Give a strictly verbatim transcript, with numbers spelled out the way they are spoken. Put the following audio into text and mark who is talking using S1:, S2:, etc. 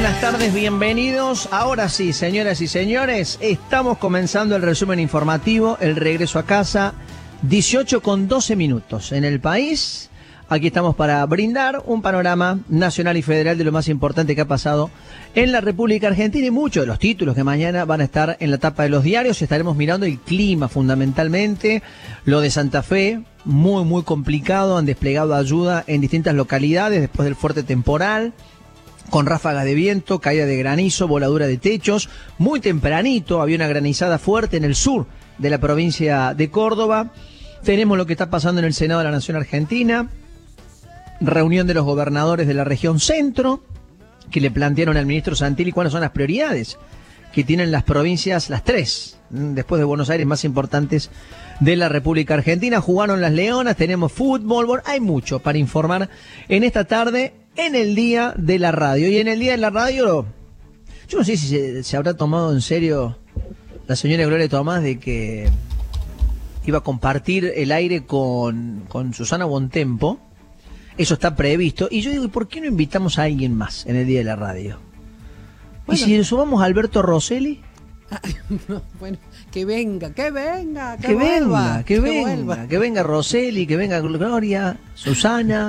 S1: buenas tardes, bienvenidos. Ahora sí, señoras y señores, estamos comenzando el resumen informativo, el regreso a casa, dieciocho con doce minutos en el país. Aquí estamos para brindar un panorama nacional y federal de lo más importante que ha pasado en la República Argentina y muchos de los títulos que mañana van a estar en la tapa de los diarios. Estaremos mirando el clima fundamentalmente, lo de Santa Fe, muy muy complicado, han desplegado ayuda en distintas localidades después del fuerte temporal, con ráfagas de viento, caída de granizo, voladura de techos. Muy tempranito había una granizada fuerte en el sur de la provincia de Córdoba. Tenemos lo que está pasando en el Senado de la Nación Argentina, reunión de los gobernadores de la región centro, que le plantearon al ministro Santilli cuáles son las prioridades que tienen las provincias, las tres, después de Buenos Aires, más importantes de la República Argentina. Jugaron las Leonas, tenemos fútbol, bueno, hay mucho para informar en esta tarde, en el Día de la Radio. Y en el Día de la Radio, yo no sé si se, se habrá tomado en serio la señora Gloria Tomás de que iba a compartir el aire con, con Susana Bontempo. Eso está previsto. Y yo digo, ¿y por qué no invitamos a alguien más en el Día de la Radio? Bueno. ¿Y si le sumamos a Alberto Rosselli?
S2: No, bueno, que venga, que venga, que,
S1: que
S2: vuelva,
S1: venga, que, que venga, vuelva. Que venga Rosselli, que venga Gloria, Susana.